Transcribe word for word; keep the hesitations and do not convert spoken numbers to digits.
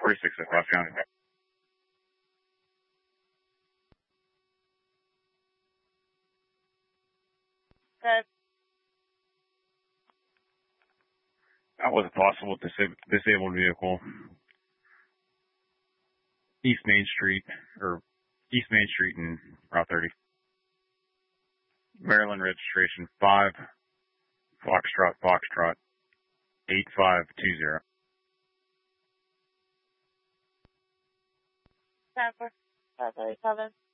forty-six at Ross County. Good. That was a possible dis- disabled vehicle. East Main Street, or East Main Street and Route thirty. Maryland registration five, Foxtrot, Foxtrot, eight five two zero. Time for five thirty-seven.